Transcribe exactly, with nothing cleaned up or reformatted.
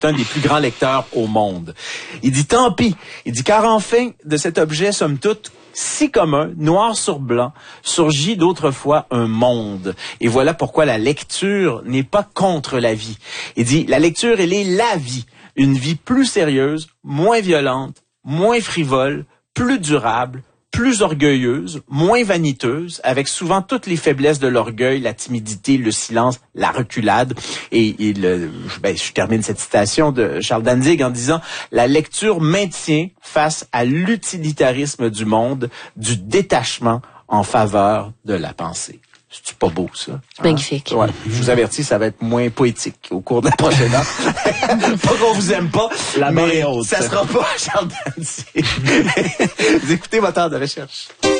un des plus grands lecteurs au monde. Il dit, tant pis. Il dit, car enfin, de cet objet, somme toute, si commun, noir sur blanc, surgit d'autrefois un monde. Et voilà pourquoi la lecture n'est pas contre la vie. Il dit, la lecture, elle est la vie. Une vie plus sérieuse, moins violente, moins frivole, plus durable, plus orgueilleuse, moins vaniteuse, avec souvent toutes les faiblesses de l'orgueil, la timidité, le silence, la reculade. Et, et le, ben, je termine cette citation de Charles Danzig en disant « La lecture maintient face à l'utilitarisme du monde, du détachement en faveur de la pensée. » C'est pas beau, ça? C'est magnifique. Hein? Ouais. Je vous avertis, ça va être moins poétique au cours de la prochaine heure. Pas qu'on vous aime pas, la mais barre est haute. Ça sera pas Charles Danzig. Vous écoutez Moteur de recherche.